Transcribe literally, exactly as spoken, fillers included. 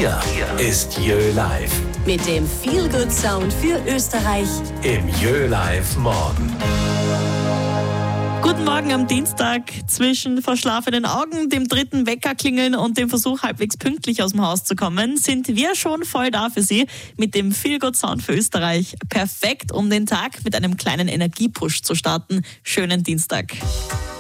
Hier ist Jö Live. Mit dem Feel-Good-Sound für Österreich. Im Jö Live Morgen. Guten Morgen am Dienstag. Zwischen verschlafenen Augen, dem dritten Weckerklingeln und dem Versuch, halbwegs pünktlich aus dem Haus zu kommen, sind wir schon voll da für Sie mit dem Feel-Good-Sound für Österreich. Perfekt, um den Tag mit einem kleinen Energiepush zu starten. Schönen Dienstag.